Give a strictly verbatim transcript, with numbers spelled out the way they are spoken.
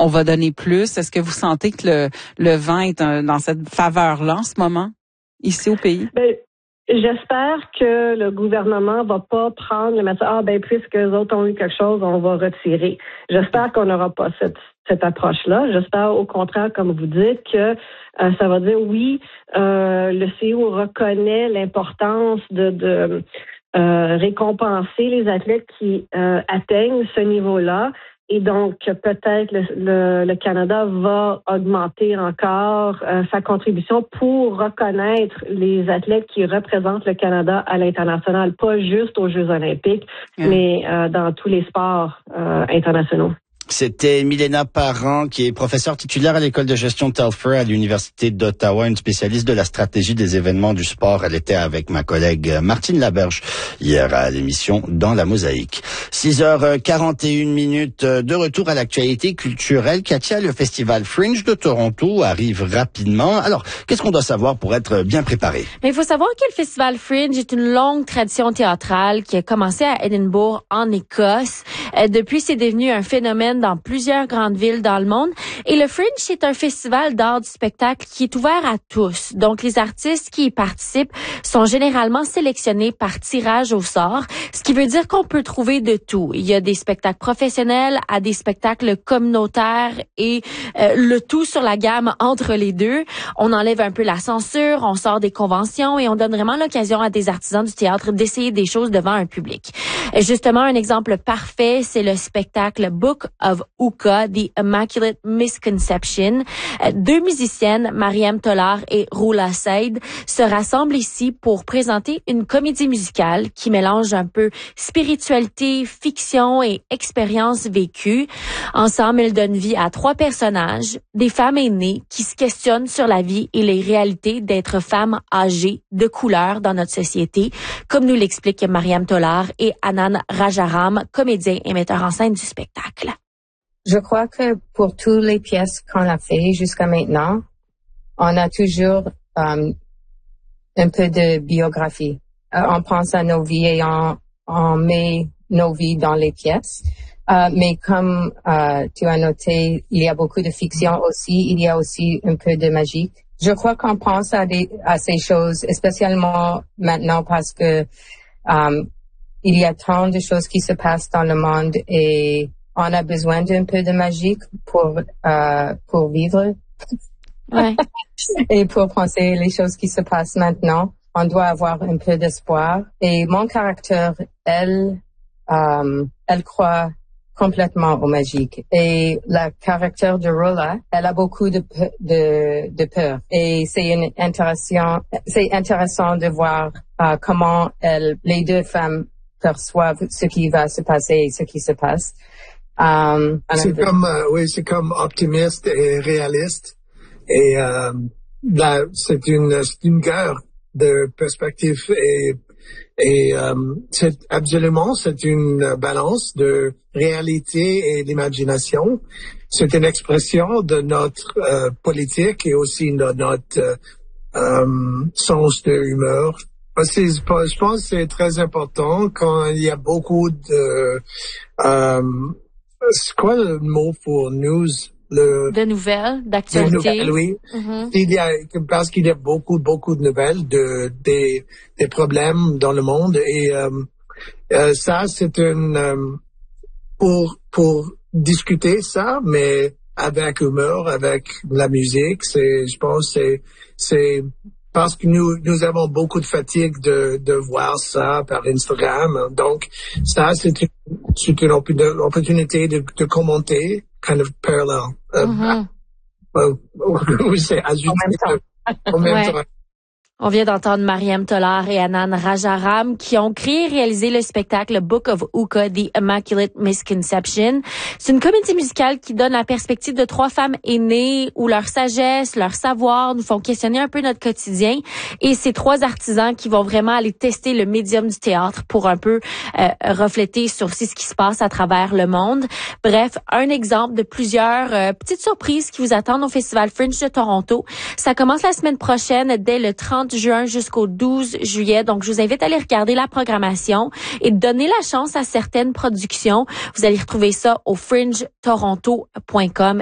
on va donner plus. Est-ce que vous sentez que le, le vent est un, dans cette faveur-là en ce moment, ici au pays? Ben, j'espère que le gouvernement va pas prendre le message, ah ben puisque les autres ont eu quelque chose, on va retirer. J'espère qu'on n'aura pas cette cette approche-là. J'espère au contraire, comme vous dites, que euh, ça va dire oui, euh, le C O reconnaît l'importance de, de euh, récompenser les athlètes qui euh, atteignent ce niveau-là. Et donc, peut-être le, le, le Canada va augmenter encore euh, sa contribution pour reconnaître les athlètes qui représentent le Canada à l'international, pas juste aux Jeux olympiques, mmh. mais euh, dans tous les sports euh, internationaux. C'était Milena Parent, qui est professeure titulaire à l'école de gestion Telfer à l'Université d'Ottawa, une spécialiste de la stratégie des événements du sport. Elle était avec ma collègue Martine Laberge hier à l'émission Dans la Mosaïque. six heures quarante et une minutes de retour à l'actualité culturelle. Katia, le festival Fringe de Toronto arrive rapidement. Alors, qu'est-ce qu'on doit savoir pour être bien préparé? Mais il faut savoir que le festival Fringe est une longue tradition théâtrale qui a commencé à Édimbourg, en Écosse. Euh, depuis, c'est devenu un phénomène dans plusieurs grandes villes dans le monde. Et le Fringe, c'est un festival d'art du spectacle qui est ouvert à tous. Donc, les artistes qui y participent sont généralement sélectionnés par tirage au sort, ce qui veut dire qu'on peut trouver de tout. Il y a des spectacles professionnels à des spectacles communautaires et euh, le tout sur la gamme entre les deux. On enlève un peu la censure, on sort des conventions et on donne vraiment l'occasion à des artisans du théâtre d'essayer des choses devant un public. Et justement, un exemple parfait, c'est le spectacle Book of Uka, The Immaculate Misconception. Deux musiciennes, Mariam Tolar et Roula Said, se rassemblent ici pour présenter une comédie musicale qui mélange un peu spiritualité, fiction et expérience vécue. Ensemble, elles donnent vie à trois personnages, des femmes aînées qui se questionnent sur la vie et les réalités d'être femmes âgées de couleur dans notre société, comme nous l'explique Mariam Tolar et Anand Rajaram, comédien et metteur en scène du spectacle. Je crois que pour toutes les pièces qu'on a fait jusqu'à maintenant, on a toujours um, un peu de biographie. Uh, on pense à nos vies et on, on met nos vies dans les pièces. Uh, mais comme uh, tu as noté, il y a beaucoup de fiction aussi. Il y a aussi un peu de magie. Je crois qu'on pense à, des, à ces choses, spécialement maintenant parce que um, il y a tant de choses qui se passent dans le monde et on a besoin d'un peu de magie pour euh, pour vivre ouais. et pour penser les choses qui se passent maintenant. On doit avoir un peu d'espoir. Et mon caractère, elle, euh, elle croit complètement au magique. Et le caractère de Rola, elle a beaucoup de pe- de, de peur. Et c'est une intéressant, c'est intéressant de voir euh, comment elle, les deux femmes perçoivent ce qui va se passer et ce qui se passe. Um, c'est comme euh, oui, c'est comme optimiste et réaliste et euh, là c'est une c'est une guerre de perspective et et euh, c'est absolument c'est une balance de réalité et d'imagination. C'est une expression de notre euh, politique et aussi de notre euh, euh, sens de humeur. C'est, je pense que c'est très important quand il y a beaucoup de euh, c'est quoi le mot pour news? Le, de nouvelles, d'actualités. De nouvelles, oui. Mm-hmm. Il y a, parce qu'il y a beaucoup, beaucoup de nouvelles de, des, des problèmes dans le monde et, euh, euh, ça, c'est une, euh, pour, pour discuter ça, mais avec humour, avec la musique, c'est, je pense, c'est, c'est, parce que nous, nous avons beaucoup de fatigue de, de voir ça par Instagram. Donc, ça, c'est une, c'est une opportunité de, de commenter, kind of parallel. Mm-hmm. Euh, oui, c'est ajouté en même temps. En même ouais. temps. On vient d'entendre Mariam Tolar et Anand Rajaram qui ont créé et réalisé le spectacle Book of Uka, The Immaculate Misconception. C'est une comédie musicale qui donne la perspective de trois femmes aînées où leur sagesse, leur savoir nous font questionner un peu notre quotidien. Et ces trois artisans qui vont vraiment aller tester le médium du théâtre pour un peu euh, refléter sur aussi ce qui se passe à travers le monde. Bref, un exemple de plusieurs euh, petites surprises qui vous attendent au Festival Fringe de Toronto. Ça commence la semaine prochaine dès le trente juin jusqu'au douze juillet. Donc, je vous invite à aller regarder la programmation et donner la chance à certaines productions. Vous allez retrouver ça au fringe toronto point com.